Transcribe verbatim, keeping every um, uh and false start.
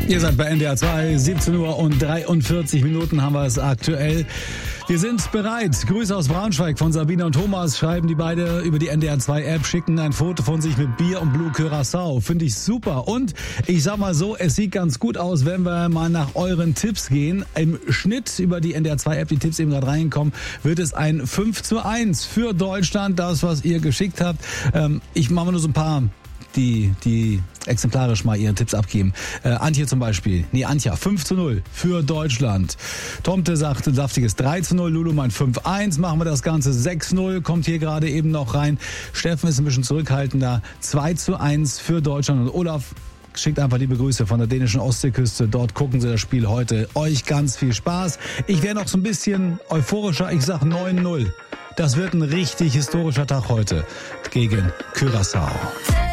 Ihr seid bei N D R zwei, siebzehn Uhr und dreiundvierzig Minuten haben wir es aktuell. Wir sind bereit. Grüße aus Braunschweig von Sabine und Thomas. Schreiben die beide über die N D R zwei App, schicken ein Foto von sich mit Bier und Blue Curaçao. Finde ich super. Und ich sag mal so, es sieht ganz gut aus, wenn wir mal nach euren Tipps gehen. Im Schnitt über die N D R zwei App, die Tipps eben gerade reinkommen, wird es ein fünf zu eins für Deutschland. Das, was ihr geschickt habt. Ähm, ich mache nur so ein paar... die die exemplarisch mal ihren Tipps abgeben. Äh, Antje zum Beispiel. Nee, Antja, fünf zu null für Deutschland. Tomte sagt ein saftiges drei zu null. Lulu meint fünf eins. Machen wir das Ganze sechs null. Kommt hier gerade eben noch rein. Steffen ist ein bisschen zurückhaltender. zwei zu eins für Deutschland. Und Olaf schickt einfach liebe Grüße von der dänischen Ostseeküste. Dort gucken sie das Spiel heute. Euch ganz viel Spaß. Ich wäre noch so ein bisschen euphorischer. Ich sag neun null. Das wird ein richtig historischer Tag heute gegen Curaçao.